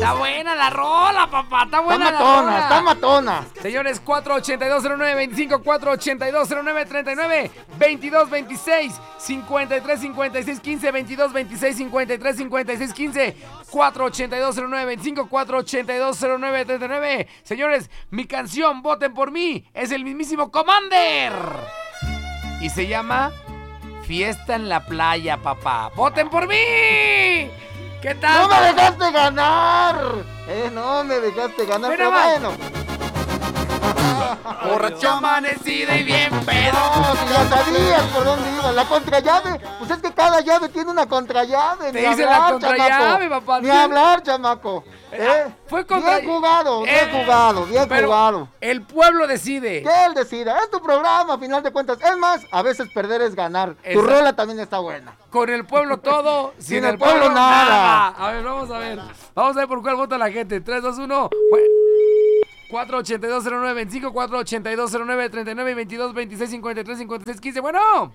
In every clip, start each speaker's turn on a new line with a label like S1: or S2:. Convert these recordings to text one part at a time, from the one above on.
S1: Está buena la rola, papá. Está buena
S2: Está matona,
S1: la rola.
S2: está matona.
S1: Señores, 4820925, 4820939, 2226, 5356, 15, 2226, 5356, 15, 4820925, 4820939. Señores, mi canción, voten por mí, es el mismísimo Commander. Y se llama Fiesta en la Playa, papá. ¡Voten por mí! ¿Qué tal?
S2: ¡No me dejaste ganar! No me dejaste ganar,
S1: Mira,
S2: pero
S1: va.
S2: bueno.
S1: Borracho amanecido y bien pedo.
S2: No, si ya sabías por dónde iba. La contrallave, pues es que cada llave tiene una contrallave.
S1: Te
S2: Ni
S1: hice
S2: hablar,
S1: la contrallave,
S2: chamaco.
S1: papá.
S2: Ni hablar, chamaco.
S1: Fue contra...
S2: Bien jugado, bien jugado, bien
S1: pero
S2: jugado.
S1: el pueblo decide.
S2: Que él decida, es tu programa, a final de cuentas. Es más, a veces perder es ganar. Tu rola también está buena.
S1: Con el pueblo todo, sin el pueblo nada. A ver, vamos a ver. Vamos a ver por cuál vota la gente. 3, 2, 1. 4820925, 4820939 y 2226, 53, 56, 15. Bueno.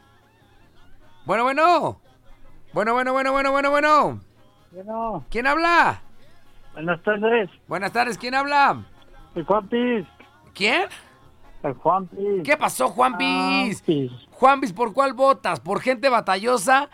S1: Bueno. Bueno. ¿Quién habla?
S3: Buenas tardes.
S1: Buenas tardes, ¿quién habla?
S3: El Juanpis.
S1: ¿Quién?
S3: El Juanpis.
S1: ¿Qué pasó, Juanpis? Juanpis, ¿por cuál votas? ¿Por Gente Batallosa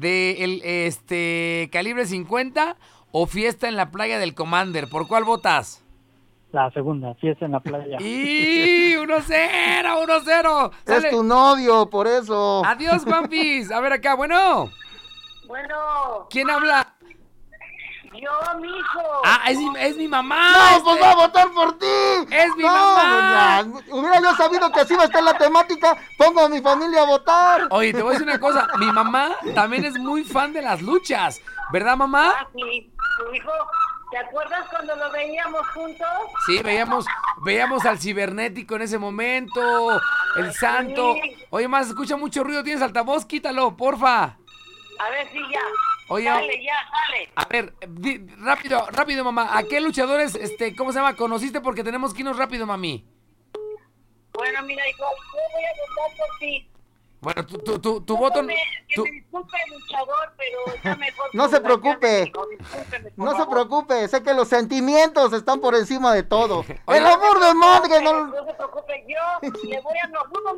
S1: de calibre 50 o Fiesta en la Playa del Commander? ¿Por cuál votas?
S3: La segunda, Fiesta en la Playa.
S1: ¡Y 1-0!
S2: Es tu novio, por eso.
S1: Adiós, Juanpis. A ver acá, bueno.
S4: Bueno.
S1: ¿Quién habla?
S4: Yo, mijo.
S1: Ah, es mi mamá.
S2: ¡No, pues va a votar por ti!
S1: ¡Es mi mamá!
S2: Pues ya, hubiera yo sabido que así va a estar la temática, pongo a mi familia a votar.
S1: Oye, te voy a decir una cosa. Mi mamá también es muy fan de las luchas. ¿Verdad, mamá?
S4: Ah, sí. Tu hijo, ¿te acuerdas cuando lo veíamos juntos?
S1: Sí, veíamos al cibernético en ese momento, el santo. Oye, más, escucha mucho ruido, tienes altavoz, quítalo, porfa.
S4: A ver si ya.
S1: Oye,
S4: Dale.
S1: a ver, rápido, mamá. ¿A qué luchadores, cómo se llama, conociste? Porque tenemos que irnos rápido, mami.
S4: Bueno, mira, hijo, yo voy a votar por ti.
S1: Bueno, tu voto...
S4: Me disculpe, luchador, pero está mejor.
S2: No se preocupe. No se preocupe, sé que los sentimientos están por encima de todo. El amor de madre no...
S4: No se preocupe, yo le voy a Norrudo.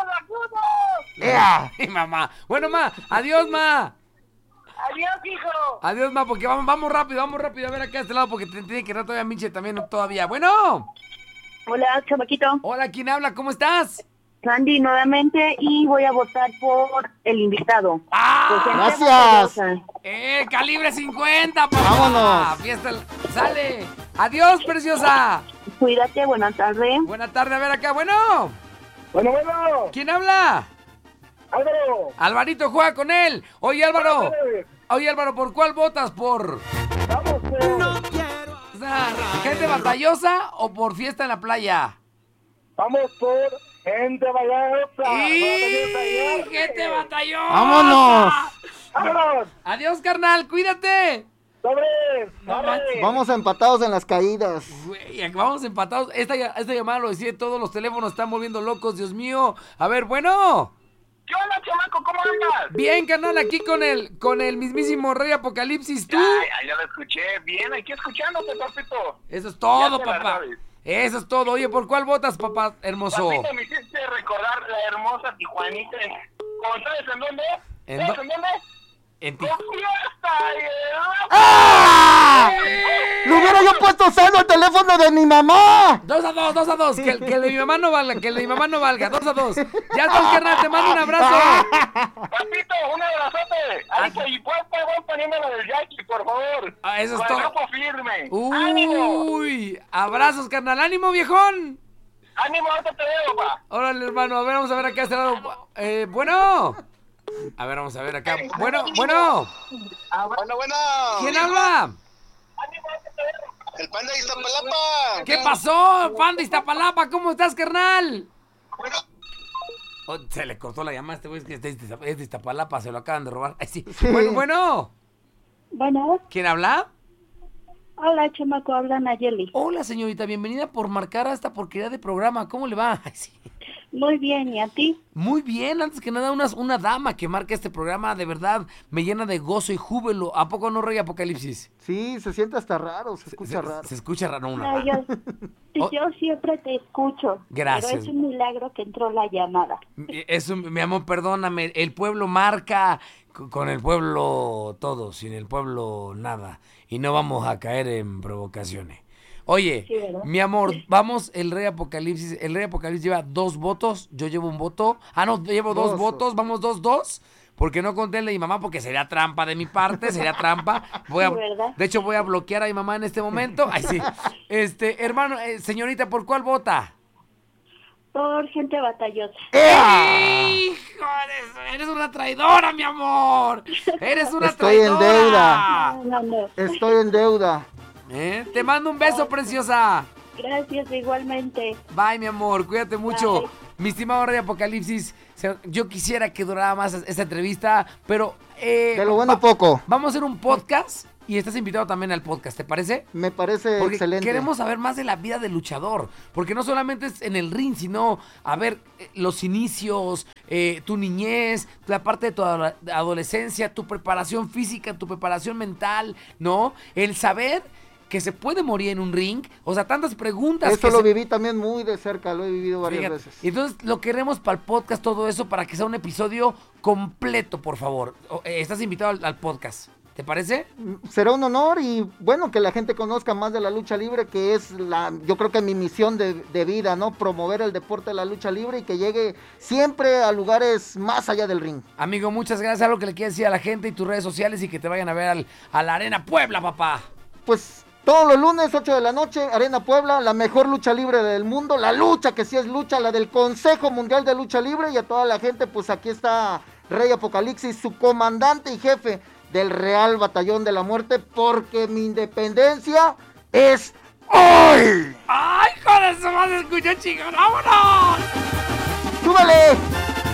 S1: ¡Ea! Mamá. Bueno, ma, adiós, ma.
S4: Adiós, hijo.
S1: Adiós, ma, porque vamos rápido. A ver acá a este lado, porque tiene que ir todavía Miche también todavía. Bueno.
S5: Hola, chamaquito.
S1: Hola, ¿quién habla? ¿Cómo estás?
S5: Sandy, nuevamente, y voy a votar por el invitado.
S2: Gracias.
S1: Calibre 50, papá.
S2: Vámonos.
S1: Fiesta, sale. Adiós, preciosa.
S5: Cuídate, buenas tardes.
S1: Buenas tardes, a ver acá, bueno.
S3: Bueno.
S1: ¿Quién habla?
S3: Álvaro.
S1: Alvarito, juega con él. Oye, Álvaro, ¿por cuál votas? ¿Por
S3: Vamos,
S1: Gente Batallosa o por Fiesta en la Playa?
S3: Vamos por Gente Batallosa.
S1: ¡Y Gente Batallosa!
S2: ¡Vámonos!
S1: Adiós, carnal, cuídate.
S2: Vamos empatados en las caídas.
S1: Güey, vamos empatados. Esta llamada lo decía, todos los teléfonos están volviendo locos, Dios mío. A ver, bueno.
S4: ¿Qué onda, chamaco? ¿Cómo andas?
S1: Bien, carnal, aquí con el mismísimo Rey Apocalipsis, ¿tú?
S4: Ya lo escuché. Bien, aquí escuchándote, papito.
S1: Eso es todo,
S4: Ya te la
S1: papá.
S4: sabes.
S1: Eso es todo. Oye, ¿por cuál votas, papá hermoso?
S4: Papito, me hiciste recordar la hermosa Tijuanita. ¿Sabes en dónde? ¿Sabes en dónde?
S1: En
S4: ¡Con
S1: ti.
S4: fiesta!
S2: ¡Ah! ¡Le hubiera yo puesto celo al teléfono de mi mamá!
S1: 2-2. Que el de mi mamá no valga, 2-2. Ya está, carnal, te mando un abrazo.
S4: Papito, un abrazote. Ahí y voy poniéndolo del Jackie, por favor.
S1: Eso es
S4: Con
S1: todo.
S4: el grupo firme. ¡Ánimo!
S1: Uy, abrazos, carnal. ¡Ánimo, viejón!
S4: ¡Ánimo, ahorita te veo, pa!
S1: Órale, hermano. A ver, vamos a ver acá a este lado. Bueno. A ver, vamos a ver acá. Bueno.
S4: Bueno.
S1: ¿Quién habla?
S4: El Panda de Iztapalapa.
S1: ¿Qué pasó, Panda de Iztapalapa? ¿Cómo estás, carnal? Oh, se le cortó la llamada a este güey, es de Iztapalapa, se lo acaban de robar. Ay, sí. Bueno.
S5: Bueno,
S1: ¿Quién habla?
S5: hola, chamaco, habla Nayeli.
S1: Hola, señorita, bienvenida por marcar a esta porquería de programa. ¿Cómo le va? Ay, sí.
S5: Muy bien, ¿y a ti?
S1: Muy bien, antes que nada, una dama que marca este programa, de verdad, me llena de gozo y júbilo. ¿A poco no, Rey Apocalipsis?
S2: Sí, se siente hasta raro, se escucha raro.
S1: Se escucha raro una.
S5: No, yo siempre te escucho.
S1: Gracias.
S5: Pero es un milagro que entró la llamada.
S1: Eso, mi amor, perdóname, el pueblo marca, con el pueblo todo, sin el pueblo nada. Y no vamos a caer en provocaciones. Oye,
S5: Sí, ¿verdad?
S1: mi amor, vamos, el Rey Apocalipsis lleva 2 votos, yo llevo un voto. No, llevo 2 votos, vamos 2-2, porque no conté el de mi mamá, porque sería trampa de mi parte, sería trampa.
S5: ¿verdad?
S1: De hecho, voy a bloquear a mi mamá en este momento. Ay, sí. Hermano, señorita, ¿por cuál vota?
S5: Por gente batallosa.
S1: ¡Hijo de... Eres una traidora, mi amor! ¡Eres una
S2: Estoy en
S1: traidora!
S2: deuda.
S5: No.
S2: Estoy en deuda.
S1: Te mando un beso, preciosa.
S5: Gracias, igualmente.
S1: Bye, mi amor, cuídate mucho.
S5: Bye.
S1: Mi estimado Rey Apocalipsis, yo quisiera que durara más esta entrevista, pero...
S2: De lo bueno poco.
S1: Vamos a hacer un podcast y estás invitado también al podcast, ¿te parece?
S2: Me parece
S1: Porque
S2: excelente.
S1: queremos saber más de la vida del luchador, porque no solamente es en el ring, sino a ver los inicios, tu niñez, la parte de tu adolescencia, tu preparación física, tu preparación mental, ¿no? El saber que se puede morir en un ring, o sea, tantas preguntas.
S2: Eso lo viví también muy de cerca, lo he vivido varias veces.
S1: Entonces, lo queremos para el podcast, todo eso, para que sea un episodio completo, por favor. Estás invitado al podcast. ¿Te parece?
S2: Será un honor y bueno, que la gente conozca más de la lucha libre, que es yo creo que mi misión de vida, ¿no? Promover el deporte de la lucha libre y que llegue siempre a lugares más allá del ring.
S1: Amigo, muchas gracias. Algo que le quieras decir a la gente y tus redes sociales y que te vayan a ver a la Arena Puebla, papá.
S2: Pues todos los lunes, 8 de la noche, Arena Puebla, la mejor lucha libre del mundo, la lucha que sí es lucha, la del Consejo Mundial de Lucha Libre, y a toda la gente, pues aquí está Rey Apocalipsis, su comandante y jefe del Real Batallón de la Muerte, porque mi independencia es hoy.
S1: ¡Ay, joder, se me escuchó chingón! ¡Vámonos!
S2: ¡Súbele!